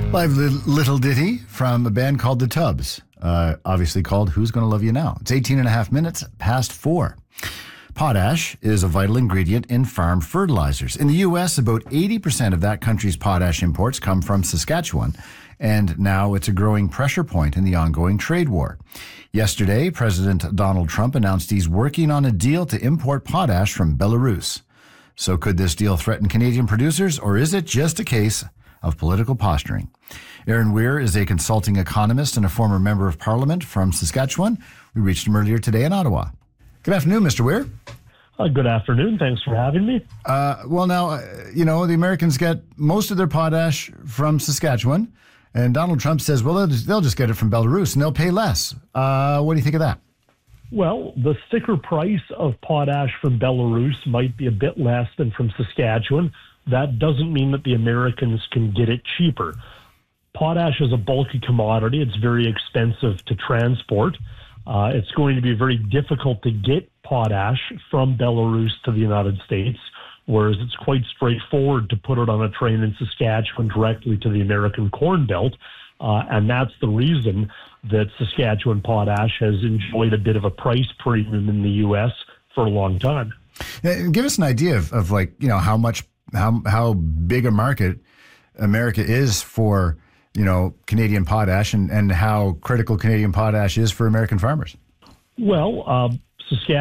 Live little ditty from a band called The Tubbs, obviously called Who's Gonna Love You Now? It's 18 and a half minutes past 4. Potash is a vital ingredient in farm fertilizers. In the U.S., about 80% of that country's potash imports come from Saskatchewan, and now it's a growing pressure point in the ongoing trade war. Yesterday, President Donald Trump announced he's working on a deal to import potash from Belarus. So could this deal threaten Canadian producers, or is it just a case of political posturing? Aaron Weir is a consulting economist and a former member of Parliament from Saskatchewan. We reached him earlier today in Ottawa. Good afternoon, Mr. Weir. Good afternoon. Thanks for having me. The Americans get most of their potash from Saskatchewan, and Donald Trump says, well, they'll just get it from Belarus and they'll pay less. What do you think of that? Well, the sticker price of potash from Belarus might be a bit less than from Saskatchewan. That doesn't mean that the Americans can get it cheaper. Potash is a bulky commodity. It's very expensive to transport. It's going to be very difficult to get potash from Belarus to the United States, whereas it's quite straightforward to put it on a train in Saskatchewan directly to the American Corn Belt. And that's the reason that Saskatchewan potash has enjoyed a bit of a price premium in the U.S. for a long time. Give us an idea of how big a market America is for, Canadian potash and how critical Canadian potash is for American farmers. Well, Saskatchewan